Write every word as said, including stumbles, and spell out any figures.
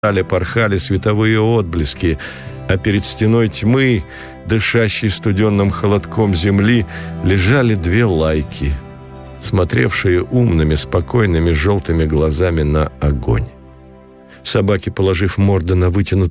порхали световые отблески, а перед стеной тьмы, дышащей студенным холодком земли, лежали две лайки, смотревшие умными, спокойными желтыми глазами на огонь. Собаки, положив морды на вытянутые